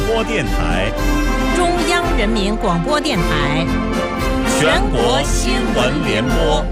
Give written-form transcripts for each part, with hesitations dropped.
播电台、 中央人民广播电台、 全国新闻联播。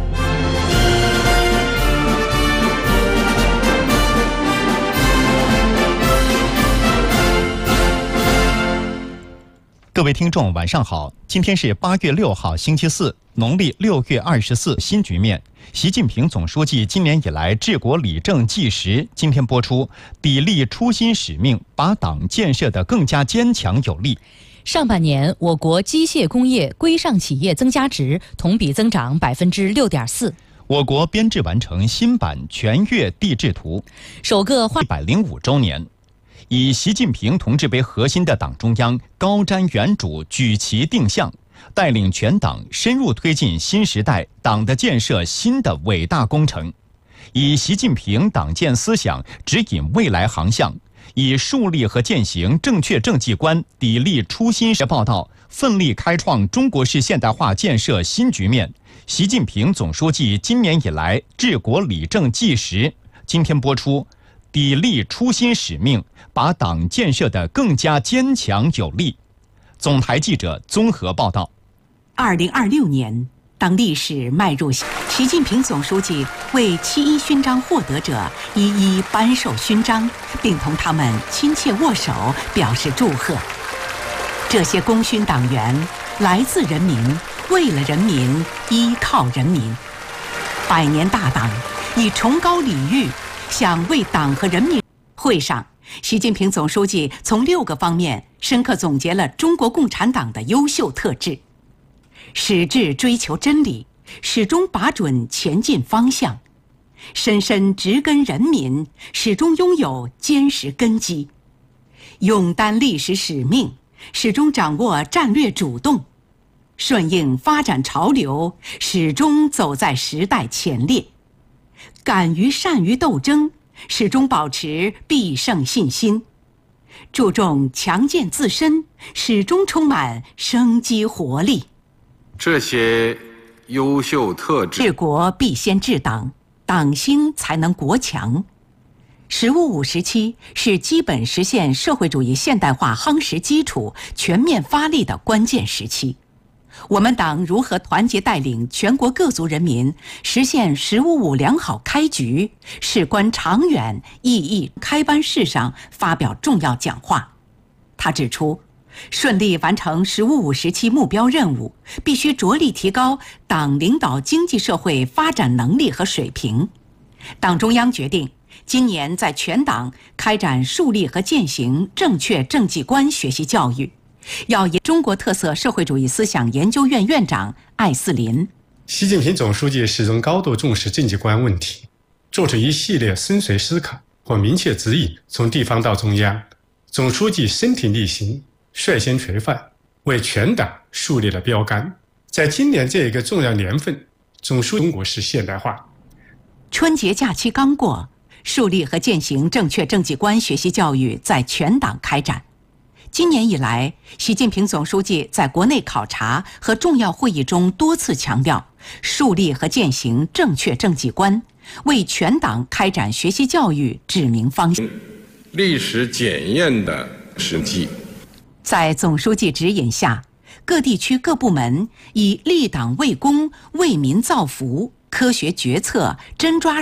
各位听众晚上好，今天是8月6号星期四，农历6月24，新局面。习近平总书记今年以来治国理政纪实，今天播出砥砺初心使命，把党建设得更加坚强有力。 上半年，我国机械工业规上企业增加值同比增长6.4%。 我国编制完成新版全越地质图， 首个 105周年。以习近平同志为核心的党中央高瞻远瞩，举旗定向，带领全党深入推进新时代党的建设新的伟大工程，以习近平党建思想指引未来航向，以树立和践行正确政绩观，砥砺初心时报道，奋力开创中国式现代化建设新局面。习近平总书记今年以来治国理政纪实，今天播出砥砺初心使命，把党建设得更加坚强有力。总台记者综合报道。 2026年，当历史迈入，习近平总书记为7·1勋章获得者一一颁授勋章，并同他们亲切握手，表示祝贺。这些功勋党员来自人民，为了人民，依靠人民。百年大党以崇高礼遇向为党和人民。会上，习近平总书记从6个方面深刻总结了中国共产党的优秀特质：始志追求真理，始终把准前进方向；深深植根人民，始终拥有坚实根基；勇担历史使命，始终掌握战略主动；顺应发展潮流，始终走在时代前列；敢于善于斗争，始终保持必胜信心；注重强健自身，始终充满生机活力。 这些优秀特质， 治国必先治党，党兴才能国强。“15·5”时期是基本实现社会主义现代化夯实基础、全面发力的关键时期。我们党如何团结带领全国各族人民实现“15·5”良好开局，事关长远意义。开班式上发表重要讲话，他指出，顺利完成“15·5”时期目标任务，必须着力提高党领导经济社会发展能力和水平。党中央决定，今年在全党开展树立和践行正确政绩观学习教育。要以中国特色社会主义思想研究院院长艾斯林。 习近平总书记始终高度重视政绩观问题，做出一系列深邃思考和明确指引，从地方到中央，总书记身体力行，率先垂范，为全党树立了标杆。在今年这一个重要年份，总书记中国式现代化。 春节假期刚过，树立和践行正确政绩观学习教育在全党开展。今年以来，习近平总书记在国内考察和重要会议中多次强调，树立和践行正确政绩观，为全党开展学习教育指明方向。 历史检验的实际。 在总书记指引下，各地区各部门以立党为公、为民造福、科学决策、真抓